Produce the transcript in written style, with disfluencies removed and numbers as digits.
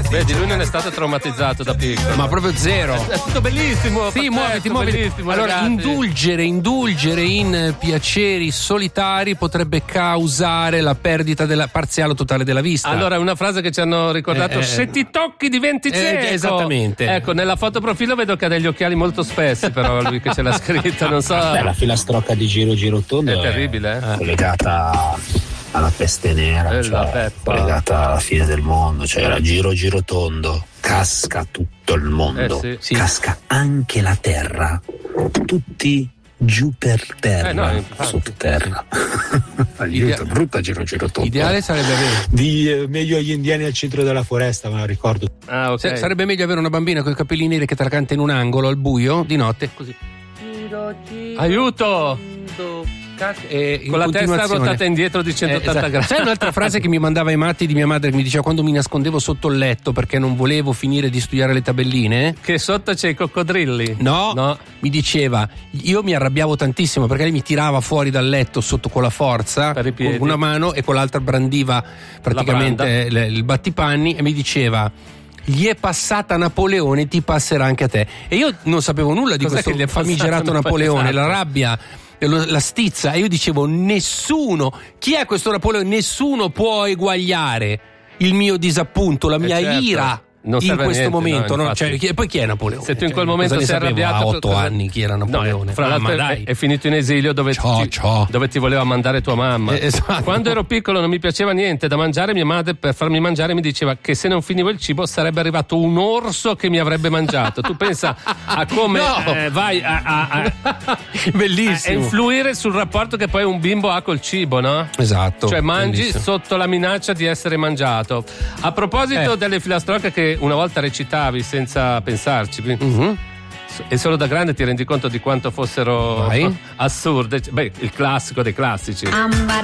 Vedi, lui non è stato traumatizzato da piccolo. Ma proprio zero. È tutto bellissimo. Sì, muoviti. Bellissimo, allora, ragazzi. indulgere in piaceri solitari potrebbe causare la perdita della parziale o totale della vista. Allora, una frase che ci hanno ricordato: se ti tocchi diventi cieco. Esattamente. Ecco, nella foto profilo vedo che ha degli occhiali molto spessi, però lui che ce l'ha scritta, non so. Beh, la filastrocca di Giro Tondo è terribile, collegata alla peste nera, collegata alla fine del mondo, cioè era Giro Tondo, casca tutto il mondo, sì. Casca anche la terra, tutti giù per terra, sotterra. Brutta Giro Tondo. Ideale sarebbe avere meglio agli indiani al centro della foresta, me la ricordo. Ah, okay. Sarebbe meglio avere una bambina con i capelli neri che te la canta in un angolo al buio di notte, così. Aiuto! Con la testa ruotata indietro di 180 gradi. Sai un'altra frase che mi mandava i matti di mia madre, che mi diceva quando mi nascondevo sotto il letto perché non volevo finire di studiare le tabelline? Che sotto c'è i coccodrilli. No, mi diceva, io mi arrabbiavo tantissimo perché lei mi tirava fuori dal letto sotto con la forza, per i piedi, con una mano, e con l'altra brandiva praticamente il battipanni, e mi diceva: gli è passata Napoleone, ti passerà anche a te. E io non sapevo nulla di questo famigerato Napoleone, la rabbia, la stizza, e io dicevo: nessuno, chi è questo Napoleone? Nessuno può eguagliare il mio disappunto, la mia ira non in questo niente, momento, no? Cioè, poi chi è Napoleone? Se tu in quel momento sei arrabbiato a 8 anni chi era Napoleone? No, fra l'altro è finito in esilio dove ti voleva mandare tua mamma. Esatto. Quando ero piccolo non mi piaceva niente da mangiare, mia madre per farmi mangiare mi diceva che se non finivo il cibo sarebbe arrivato un orso che mi avrebbe mangiato. Tu pensa a come vai a bellissimo, a influire sul rapporto che poi un bimbo ha col cibo, no? Esatto. Cioè mangi bellissimo, sotto la minaccia di essere mangiato. A proposito delle filastrocche che una volta recitavi senza pensarci, e solo da grande ti rendi conto di quanto fossero assurde. Beh, il classico dei classici.